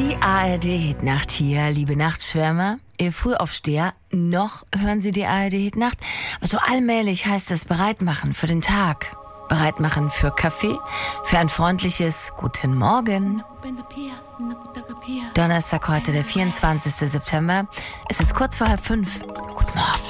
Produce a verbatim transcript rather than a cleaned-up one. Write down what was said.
Die A R D-Hitnacht hier, liebe Nachtschwärmer. Ihr Frühaufsteher, noch hören Sie die A R D-Hitnacht. Aber so allmählich heißt es bereitmachen für den Tag. Bereitmachen für Kaffee, für ein freundliches Guten Morgen. Donnerstag heute, der vierundzwanzigster September. Es ist kurz vor halb fünf. Guten Morgen.